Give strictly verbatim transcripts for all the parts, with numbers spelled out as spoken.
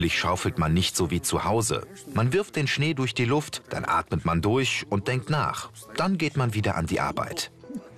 Schaufelt man nicht so wie zu Hause. Man wirft den Schnee durch die Luft, dann atmet man durch und denkt nach. Dann geht man wieder an die Arbeit.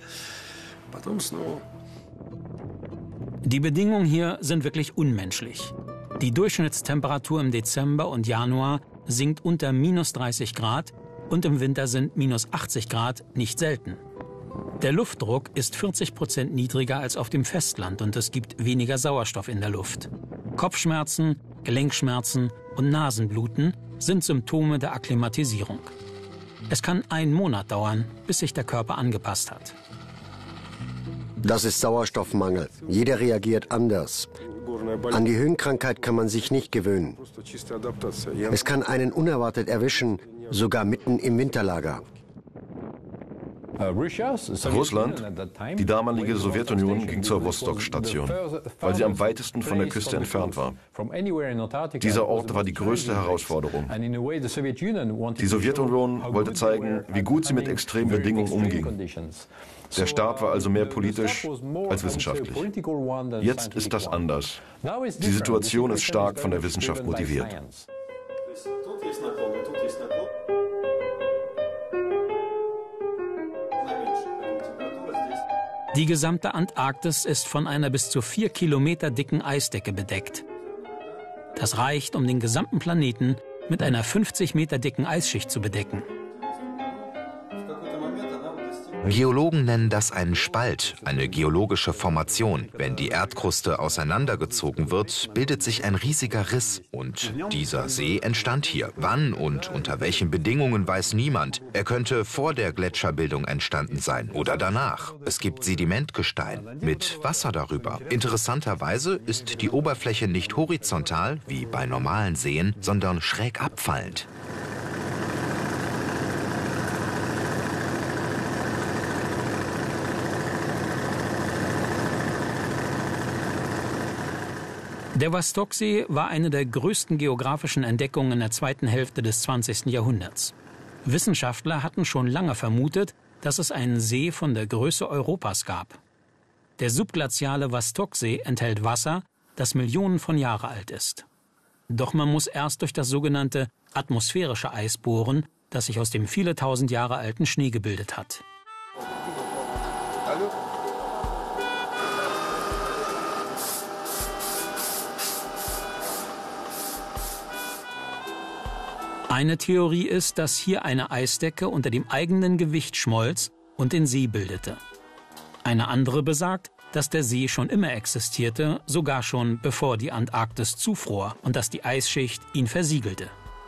Die Bedingungen hier sind wirklich unmenschlich. Die Durchschnittstemperatur im Dezember und Januar sinkt unter minus dreißig Grad und im Winter sind minus achtzig Grad nicht selten. Der Luftdruck ist vierzig Prozent niedriger als auf dem Festland und es gibt weniger Sauerstoff in der Luft. Kopfschmerzen, Gelenkschmerzen und Nasenbluten sind Symptome der Akklimatisierung. Es kann einen Monat dauern, bis sich der Körper angepasst hat. Das ist Sauerstoffmangel. Jeder reagiert anders. An die Höhenkrankheit kann man sich nicht gewöhnen. Es kann einen unerwartet erwischen, sogar mitten im Winterlager. Russland, die damalige Sowjetunion, ging zur Wostok-Station, weil sie am weitesten von der Küste entfernt war. Dieser Ort war die größte Herausforderung. Die Sowjetunion wollte zeigen, wie gut sie mit extremen Bedingungen umging. Der Staat war also mehr politisch als wissenschaftlich. Jetzt ist das anders. Die Situation ist stark von der Wissenschaft motiviert. Die gesamte Antarktis ist von einer bis zu vier Kilometer dicken Eisdecke bedeckt. Das reicht, um den gesamten Planeten mit einer fünfzig Meter dicken Eisschicht zu bedecken. Geologen nennen das einen Spalt, eine geologische Formation. Wenn die Erdkruste auseinandergezogen wird, bildet sich ein riesiger Riss. Und dieser See entstand hier. Wann und unter welchen Bedingungen weiß niemand. Er könnte vor der Gletscherbildung entstanden sein oder danach. Es gibt Sedimentgestein mit Wasser darüber. Interessanterweise ist die Oberfläche nicht horizontal, wie bei normalen Seen, sondern schräg abfallend. Der Vostoksee war eine der größten geografischen Entdeckungen in der zweiten Hälfte des zwanzigsten Jahrhunderts. Wissenschaftler hatten schon lange vermutet, dass es einen See von der Größe Europas gab. Der subglaziale Vostoksee enthält Wasser, das Millionen von Jahren alt ist. Doch man muss erst durch das sogenannte atmosphärische Eis bohren, das sich aus dem viele tausend Jahre alten Schnee gebildet hat. Hallo? Eine Theorie ist, dass hier eine Eisdecke unter dem eigenen Gewicht schmolz und den See bildete. Eine andere besagt, dass der See schon immer existierte, sogar schon bevor die Antarktis zufror und dass die Eisschicht ihn versiegelte.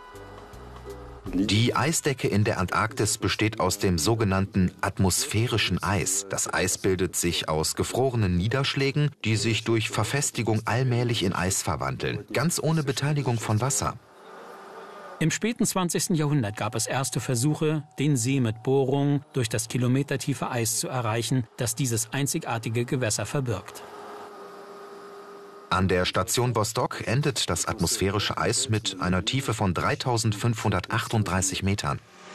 Die Eisdecke in der Antarktis besteht aus dem sogenannten atmosphärischen Eis. Das Eis bildet sich aus gefrorenen Niederschlägen, die sich durch Verfestigung allmählich in Eis verwandeln, ganz ohne Beteiligung von Wasser. Im späten zwanzigsten Jahrhundert gab es erste Versuche, den See mit Bohrungen durch das kilometertiefe Eis zu erreichen, das dieses einzigartige Gewässer verbirgt. An der Station Vostok endet das atmosphärische Eis mit einer Tiefe von dreitausendfünfhundertachtunddreißig Metern.